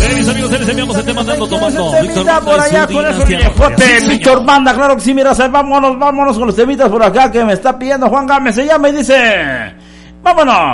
mis amigos, les enviamos el tema Andando Tomando. Víctor por allá con eso viejote. Víctor Banda, claro que sí, mira, vámonos con los temitas por acá que me está pidiendo Juan Gámez. Se llama y dice, vámonos.